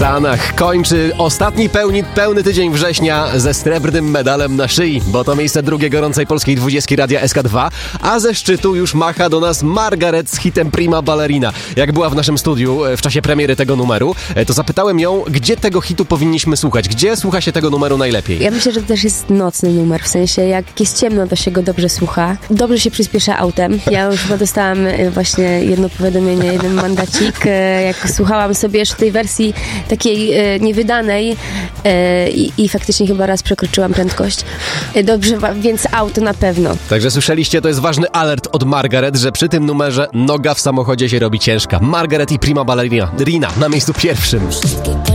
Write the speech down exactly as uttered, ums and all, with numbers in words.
Sanach kończy ostatni pełni, pełny tydzień września ze srebrnym medalem na szyi, bo to miejsce drugie gorącej polskiej dwudziestki Radia S K dwa, a ze szczytu już macha do nas Margaret z hitem Prima Ballerina. Jak była w naszym studiu w czasie premiery tego numeru, to zapytałem ją, gdzie tego hitu powinniśmy słuchać, gdzie słucha się tego numeru najlepiej. Ja myślę, że to też jest nocny numer, w sensie jak jest ciemno, to się go dobrze słucha. Dobrze się przyspiesza autem. Ja już chyba dostałam właśnie jedno powiadomienie, jeden mandacik, jak słuchałam sobie jeszcze tej wersji takiej e, niewydanej e, i, i faktycznie chyba raz przekroczyłam prędkość. E, dobrze, więc auto na pewno. Także słyszeliście, to jest ważny alert od Margaret, że przy tym numerze noga w samochodzie się robi ciężka. Margaret i Prima Ballerina Rina na miejscu pierwszym.